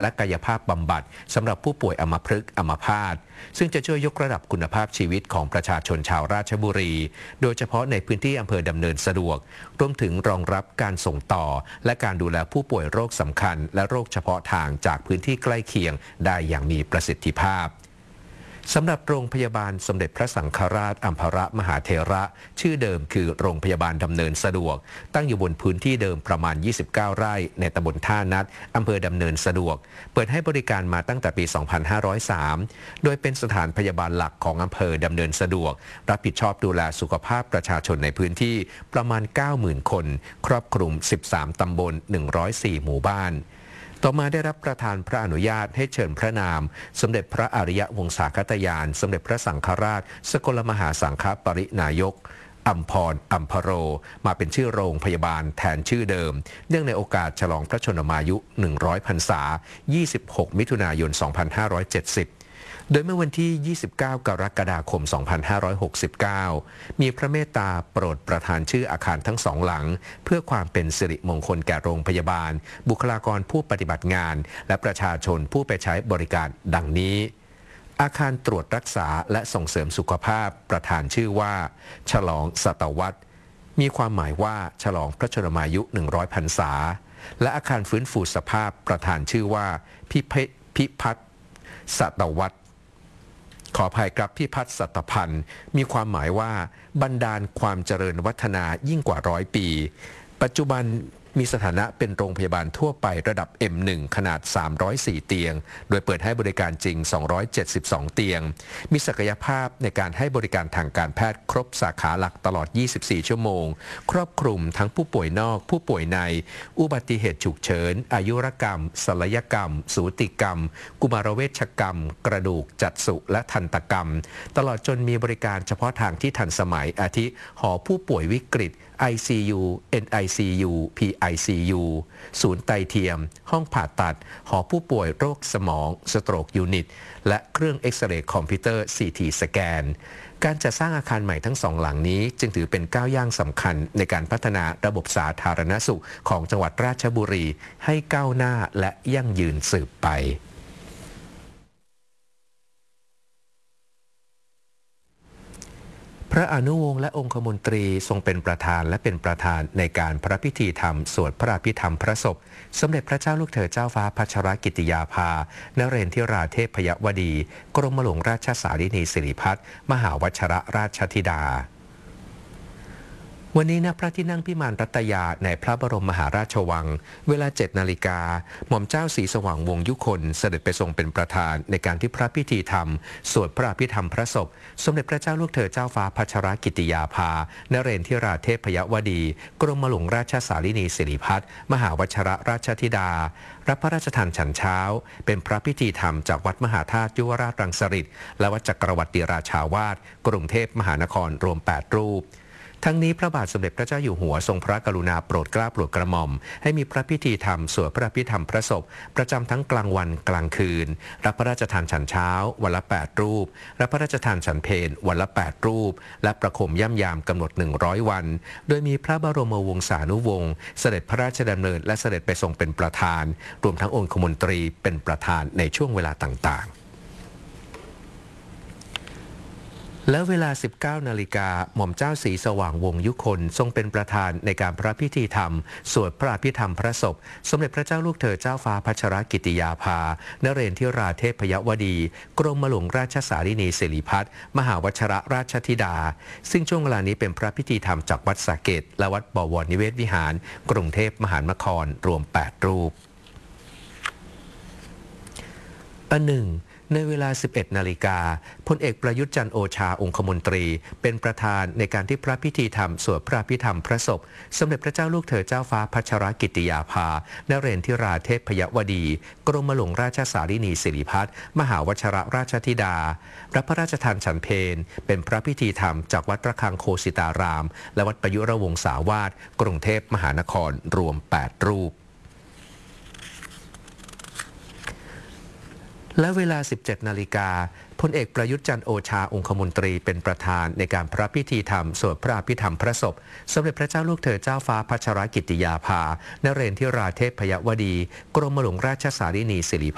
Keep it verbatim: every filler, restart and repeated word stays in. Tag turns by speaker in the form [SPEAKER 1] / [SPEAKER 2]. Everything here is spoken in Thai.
[SPEAKER 1] และกายภาพบำบัดสำหรับผู้ป่วยอัมพฤกษ์อัมพาตซึ่งจะช่วยยกระดับคุณภาพชีวิตของประชาชนชาวราชบุรีโดยเฉพาะในพื้นที่อำเภอดำเนินสะดวกรวมถึงรองรับการส่งต่อและการดูแลผู้ป่วยโรคสำคัญและโรคเฉพาะทางจากพื้นที่ใกล้เคียงได้อย่างมีประสิทธิภาพสำหรับโรงพยาบาลสมเด็จพระสังฆราชอัมพรมหาเถระชื่อเดิมคือโรงพยาบาลดำเนินสะดวกตั้งอยู่บนพื้นที่เดิมประมาณยี่สิบเก้าไร่ในตำบลท่านัดอำเภอดำเนินสะดวกเปิดให้บริการมาตั้งแต่ปี สองพันห้าร้อยสาม โดยเป็นสถานพยาบาลหลักของอำเภอดำเนินสะดวกรับผิดชอบดูแลสุขภาพประชาชนในพื้นที่ประมาณ เก้าหมื่น คนครอบคลุมสิบสามตำบลหนึ่งร้อยสี่หมู่บ้านต่อมาได้รับประทานพระอนุญาตให้เชิญพระนามสมเด็จพระอริยวงศาคตยานสมเด็จพระสังฆราชสกลมหาสังฆปรินายกอัมพรอัมพโรมาเป็นชื่อโรงพยาบาลแทนชื่อเดิมเนื่องในโอกาสฉลองพระชนมายุหนึ่งร้อยพรรษายี่สิบหกมิถุนายนสองพันห้าร้อยเจ็ดสิบโดยเมื่อวันที่ยี่สิบเก้ากรกฎาคมสองพันห้าร้อยหกสิบเก้ามีพระเมตตาโปรดประทานชื่ออาคารทั้งสองหลังเพื่อความเป็นสิริมงคลแก่โรงพยาบาลบุคลากรผู้ปฏิบัติงานและประชาชนผู้ไปใช้บริการดังนี้อาคารตรวจรักษาและส่งเสริมสุขภาพประธานชื่อว่าฉลองศตวรรษมีความหมายว่าฉลองพระชนมายุหนึ่งร้อยพรรษาและอาคารฟื้นฟูสภาพประธานชื่อว่าพิพิพัฒน์ศตวรรษขออภัยครับพิพัฒน์สัตพันธ์มีความหมายว่าบรรดาลความเจริญวัฒนายิ่งกว่าร้อยปีปัจจุบันมีสถานะเป็นโรงพยาบาลทั่วไประดับ เอ็ม หนึ่ง ขนาดสามร้อยสี่เตียงโดยเปิดให้บริการจริงสองร้อยเจ็ดสิบสองเตียงมีศักยภาพในการให้บริการทางการแพทย์ครบสาขาหลักตลอดยี่สิบสี่ชั่วโมงครอบคลุมทั้งผู้ป่วยนอกผู้ป่วยในอุบัติเหตุฉุกเฉินอายุรกรรมศัลยกรรมสูติกรรมกุมารเวชกรรมกระดูกจักษุและทันตกรรมตลอดจนมีบริการเฉพาะทางที่ทันสมัยอาทิหอผู้ป่วยวิกฤตไอ ซี ยู เอ็น ไอ ซี ยู พี ไอ ซี ยู ศูนย์ไตเทียมห้องผ่าตัดหอผู้ป่วยโรคสมองสโตรกยูนิตและเครื่องเอ็กซเรย์คอมพิวเตอร์ ซี ที สแกนการจัดสร้างอาคารใหม่ทั้งสองหลังนี้จึงถือเป็นก้าวย่างสำคัญในการพัฒนาระบบสาธารณสุขของจังหวัดราชบุรีให้ก้าวหน้าและยั่งยืนสืบไปพระอนุวงศ์และองคมนตรีทรงเป็นประธานและเป็นประธานในการพระพิธีธรรมสวดพระอภิธรรมพระศพสมเด็จพระเจ้าลูกเธอเจ้าฟ้าพัชรกิติยาภานเรนทิราเทพยวดีกรมหลวงราชสารินีสิริพัฒน์มหาวชรราชธิดาวันนี้ณพระที่นั่งพิมานรัตยาในพระบรมมหาราชวังเวลาเจ็ดนาฬิกาหม่อมเจ้าศรีสว่างวงศ์ยุคนเสด็จไปทรงเป็นประธานในการที่พระพิธีธรรมสวดพระอภิธรรมพระศพสมเด็จพระเจ้าลูกเธอเจ้าฟ้าพัชรกิติยาภานเรนทิราเทพยวดีกรมหลวงราชสารินีสิริพัฒน์มหาวชรราชธิดารับพระราชทานฉันเช้าเป็นพระพิธีธรรมจากวัดมหาธาตุยุวราชรังสฤษฎ์และวัดจักรวรรดิราชาวาสกรุงเทพมหานครรวมแปดรูปทั้งนี้พระบาทสมเด็จพระเจ้าอยู่หัวทรงพระกรุณาโปรดเกล้าโปรดกระหม่อมให้มีพระพิธีธรรมสวดพระอภิธรรมพระศพประจำทั้งกลางวันกลางคืนรับพระราชทานฉันเช้าวันละแปดรูปรับพระราชทานฉันเพลวันละแปดรูปและประโคมย่ำยามกำหนดหนึ่งร้อยวันโดยมีพระบรมวงศานุวงศ์เสด็จพระราชดำเนินและเสด็จไปทรงเป็นประธานรวมทั้งองคมนตรีเป็นประธานในช่วงเวลาต่างๆและเวลา สิบเก้านาฬิกาหม่อมเจ้าศรีสว่างวงศ์ยุคนทรงเป็นประธานในการพระพิธีธรรมสวดพระอภิธรรมพระศพสมเด็จพระเจ้าลูกเธอเจ้าฟ้าพัชรกิติยาภานเรนทิราเทพยวดีกรมหลวงราชสารินีสิริพัฒน์มหาวชรราชธิดาซึ่งช่วงเวลานี้เป็นพระพิธีธรรมจากวัดสระเกษและวัดบวรนิเวศวิหารกรุงเทพมหานครรวมแปดรูปอันหนึ่งในเวลา สิบเอ็ดนาฬิกาพลเอกประยุทธ์จันทร์โอชาองคมนตรีเป็นประธานในการที่พระพิธีธรรมสวดพระอภิธรรมพระศพสมเด็จพระเจ้าลูกเธอเจ้าฟ้าพัชรกิติยาภานเรนทิราเทพยวดีกรมหลวงราชสารินีสิริพัฒน์มหาวชรราชธิดารับพระราชทานฉันเพลเป็นพระพิธีธรรมจากวัดระฆังโคสิตารามและวัดประยุรวงศาวาสกรุงเทพมหานครรวมแปดรูปและเวลา สิบเจ็ดนาฬิกาพลเอกประยุทธ์จันทร์โอชาองคมนตรีเป็นประธานในการพระพิธีธรรมสวดพระอภิธรรมพระศพสมเด็จพระเจ้าลูกเธอเจ้าฟ้าพัชรกิติยาภานเรนทิราเทพยวดีกรมหลวงราชสารินีสิริ